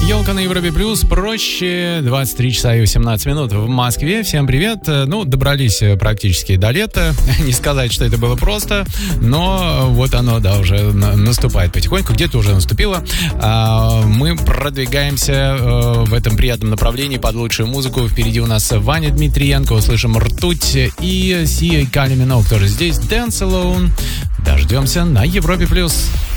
елка на Европе Плюс. Проще. 23 часа и 18 минут в Москве. Всем привет. Ну, добрались практически до лета. Не сказать, что это было просто, но вот оно, да, уже наступает потихоньку. Где-то уже наступило. Мы продвигаемся в этом приятном направлении под лучшую музыку. Впереди у нас Ваня Дмитриенко. Услышим «Ртуть» и Сия и Кали Миноуг тоже здесь. «Dance Alone». Дождемся на Европе Плюс.